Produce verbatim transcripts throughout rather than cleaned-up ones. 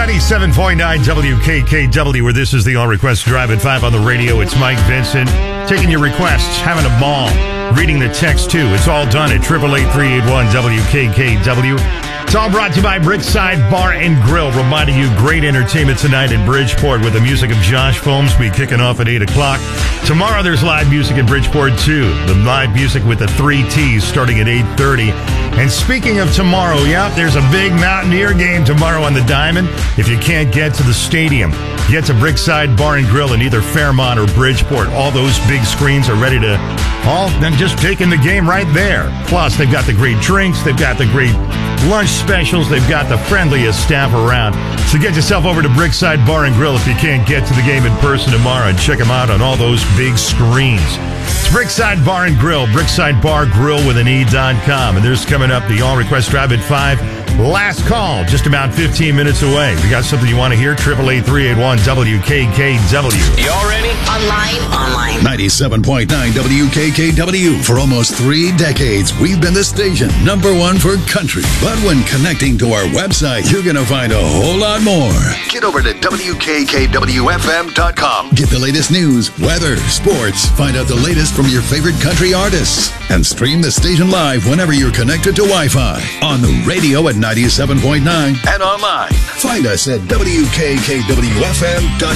ninety-seven point nine W K K W, where this is the All Request Drive at five on the radio. It's Mike Vincent taking your requests, having a ball, reading the text too. It's all done at eight eight eight, three eight one, W K K W. It's all brought to you by Brickside Bar and Grill, reminding you great entertainment tonight in Bridgeport with the music of Josh Foams. Be kicking off at eight o'clock. Tomorrow there's live music in Bridgeport too. The live music with the three T's starting at eight thirty. And speaking of tomorrow, yeah, there's a big Mountaineer game tomorrow on the Diamond. If you can't get to the stadium, get to Brickside Bar and Grill in either Fairmont or Bridgeport. All those big screens are ready to all then just taking the game right there. Plus, they've got the great drinks, they've got the great lunch specials, they've got the friendliest staff around. So get yourself over to Brickside Bar and Grill if you can't get to the game in person tomorrow, and check them out on all those big screens. It's Brickside Bar and Grill, Brickside Bar Grill with an E dot com. And there's coming up the All Request Drive at five. Last call, just about fifteen minutes away. If you got something you want to hear, eight eight eight, three eight one, W K K W. Y'all ready? Online, online. ninety-seven point nine W K K W. For almost three decades, we've been the station number one for country. But when connecting to our website, you're going to find a whole lot more. Get over to W K K W F M dot com. Get the latest news, weather, sports. Find out the latest from your favorite country artists. And stream the station live whenever you're connected to Wi-Fi. On the radio at ninety-seven point nine and online. Find us at W K K W F M dot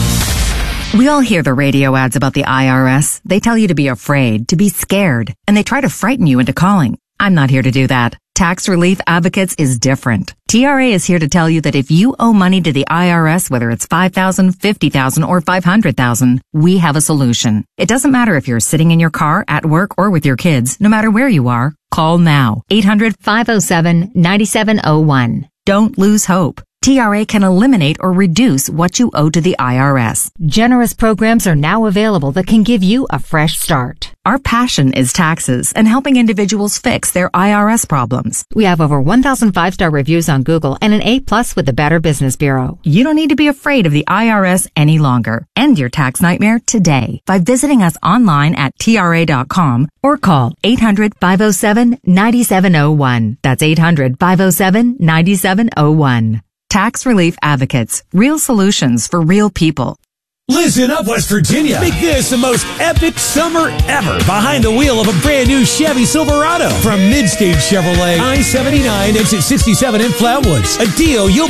com. We all hear the radio ads about the I R S. They tell you to be afraid, to be scared, and they try to frighten you into calling. I'm not here to do that. Tax Relief Advocates is different. T R A is here to tell you that if you owe money to the I R S, whether it's five thousand dollars, fifty thousand dollars, or five hundred thousand dollars, we have a solution. It doesn't matter if you're sitting in your car, at work, or with your kids. No matter where you are, call now. eight hundred, five oh seven, nine seven oh one. Don't lose hope. T R A can eliminate or reduce what you owe to the I R S. Generous programs are now available that can give you a fresh start. Our passion is taxes and helping individuals fix their I R S problems. We have over one thousand five-star reviews on Google and an A plus with the Better Business Bureau. You don't need to be afraid of the I R S any longer. End your tax nightmare today by visiting us online at T R A dot com or call eight hundred, five oh seven, nine seven oh one. That's eight hundred, five oh seven, nine seven oh one. Tax Relief Advocates. Real solutions for real people. Listen up, West Virginia. Make this the most epic summer ever behind the wheel of a brand new Chevy Silverado from Midstage Chevrolet, I seventy-nine, exit sixty-seven in Flatwoods. A deal you'll